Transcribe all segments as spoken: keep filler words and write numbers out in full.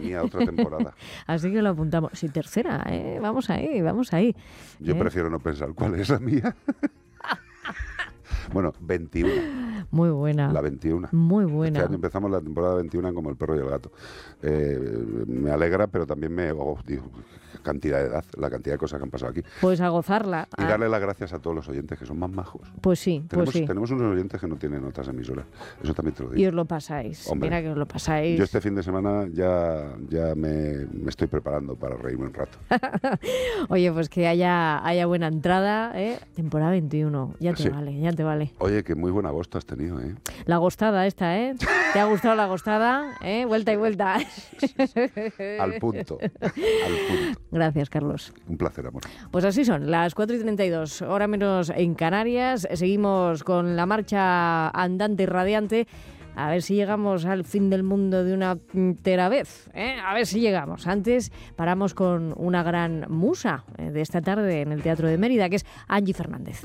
mía, otra temporada. Así que lo apuntamos. Sí, tercera, ¿eh? Vamos ahí, vamos ahí. Yo ¿eh? prefiero no pensar cuál es la mía. Bueno, veintiuno. Muy buena. La veintiuno. Muy buena. Este año empezamos la temporada veintiuno como el perro y el gato. Eh, me alegra, pero también me... Oh, digo, cantidad de edad, la cantidad de cosas que han pasado aquí. Pues a gozarla. Y darle las gracias a todos los oyentes que son más majos. Pues sí, tenemos, pues sí. Tenemos unos oyentes que no tienen otras emisoras. Eso también te lo digo. Y os lo pasáis. Hombre, mira que os lo pasáis. Yo este fin de semana ya, ya me, me estoy preparando para reírme un rato. Oye, pues que haya, haya buena entrada, ¿eh? Temporada veintiuno. Ya te Sí. vale, ya te vale. Oye, que muy buen agosto has tenido, ¿eh? La agostada esta, ¿eh? ¿Te ha gustado la agostada? ¿Eh? Vuelta y vuelta. Al punto, al punto. Gracias, Carlos. Un placer, amor. Pues así son, las cuatro y treinta y dos, hora menos en Canarias. Seguimos con la marcha andante y radiante. A ver si llegamos al fin del mundo de una entera vez, ¿eh? A ver si llegamos. Antes paramos con una gran musa eh, de esta tarde en el Teatro de Mérida, que es Angie Fernández.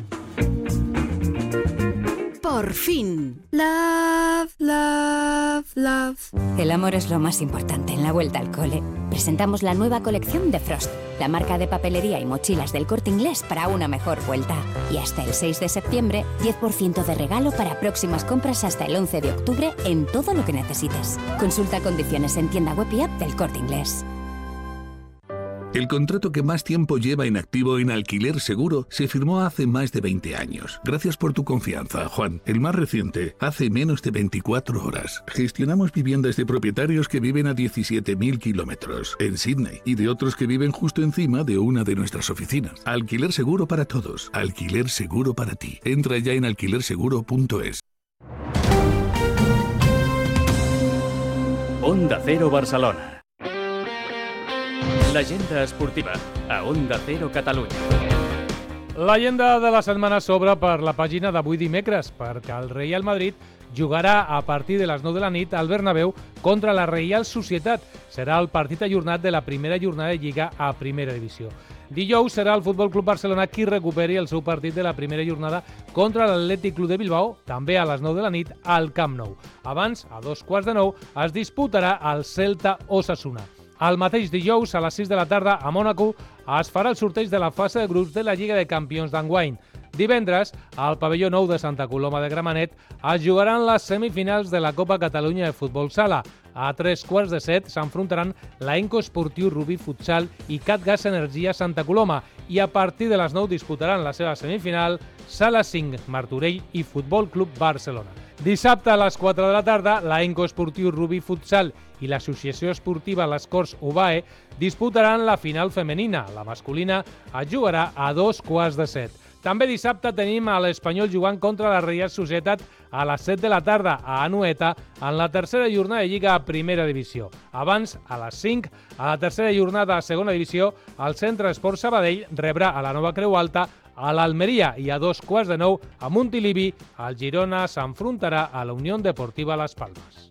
Por fin. Love, love, love. El amor es lo más importante en la vuelta al cole. Presentamos la nueva colección de Frost, la marca de papelería y mochilas del Corte Inglés para una mejor vuelta. Y hasta el seis de septiembre, diez por ciento de regalo para próximas compras hasta el once de octubre en todo lo que necesites. Consulta condiciones en tienda web y app del Corte Inglés. El contrato que más tiempo lleva inactivo en Alquiler Seguro se firmó hace más de veinte años. Gracias por tu confianza, Juan. El más reciente, hace menos de veinticuatro horas. Gestionamos viviendas de propietarios que viven a diecisiete mil kilómetros en Sydney y de otros que viven justo encima de una de nuestras oficinas. Alquiler Seguro para todos. Alquiler Seguro para ti. Entra ya en alquiler seguro punto es. Onda Cero Barcelona. L'agenda esportiva a Onda Cero Catalunya. L'agenda de la setmana s'obre per la pàgina d'avui dimecres, perquè el Real Madrid jugarà a partir de les nou de la nit al Bernabéu contra la Reial Societat. Serà el partit ajornat de la primera jornada de Lliga a Primera Divisió. Dijous serà el Futbol Club Barcelona qui recuperi el seu partit de la primera jornada contra l'Atlètic Club de Bilbao, també a les nou de la nit, al Camp Nou. Abans, a dos quarts de nou, es disputarà el Celta Osasuna. El mateix dijous, a les sis de la tarda, a Mònaco, es farà el sorteig de la fase de grups de la Lliga de Campions d'enguany. Divendres, al pavelló nou de Santa Coloma de Gramenet, es jugaran les semifinals de la Copa Catalunya de Futbol Sala. A tres quarts de set s'enfrontaran l'Enco Esportiu Rubí Futsal i Catgas Energia Santa Coloma i a partir de les nou disputaran la seva semifinal Sala cinc, Martorell i Futbol Club Barcelona. Dissabte a les quatre de la tarda, l'Enco Esportiu Rubí Futsal i l'Associació Esportiva Les Corts UBAE disputaran la final femenina. La masculina es jugarà a dos quarts de set. També dissabte tenim a l'Espanyol jugant contra la Reial Societat a les set de la tarda a Anoeta en la tercera jornada de Lliga a Primera Divisió. Abans, a les cinc, a la tercera jornada a Segona Divisió, el Centre Esport Sabadell rebrà a la Nova Creu Alta a l'Almeria i a dos quarts de nou a Montilivi, el Girona s'enfrontarà a la Unió Deportiva Las Palmas.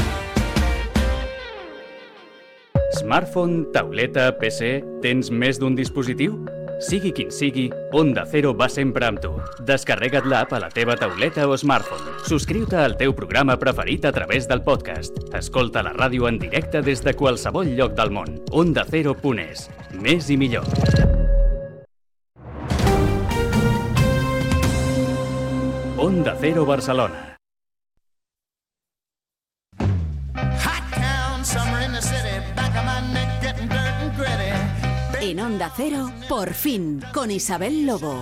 Smartphone, tauleta, P C... Tens més d'un dispositiu? Sigui quin sigui, Onda Cero va sempre amb tu. Descarrega't l'app a la teva tauleta o smartphone. Subscriu-te al teu programa preferit a través del podcast. Escolta la ràdio en directe des de qualsevol lloc del món. Onda Cero punt es. Més i millor. Onda Cero Barcelona. En Onda Cero, Por fin, con Isabel Lobo.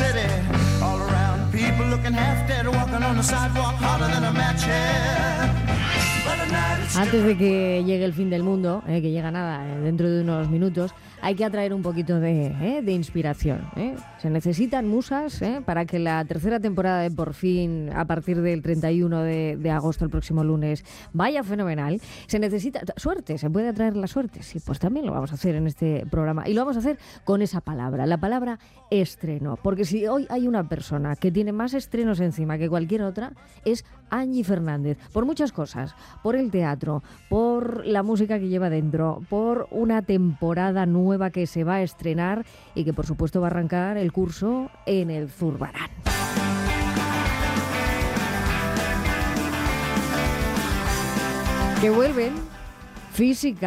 Antes de que llegue el fin del mundo, eh, que llega nada, eh, dentro de unos minutos, hay que atraer un poquito de, eh, de inspiración. Eh. Se necesitan musas eh, para que la tercera temporada de Por fin, a partir del treinta y uno de, de agosto, el próximo lunes, vaya fenomenal. Se necesita suerte, se puede atraer la suerte. Sí, pues también lo vamos a hacer en este programa. Y lo vamos a hacer con esa palabra, la palabra estreno. Porque si hoy hay una persona que tiene más estrenos encima que cualquier otra, es Angie Fernández. Por muchas cosas. Por el teatro, por la música que lleva dentro, por una temporada nueva que se va a estrenar y que por supuesto va a arrancar el curso en el Zurbarán. Que vuelven Física.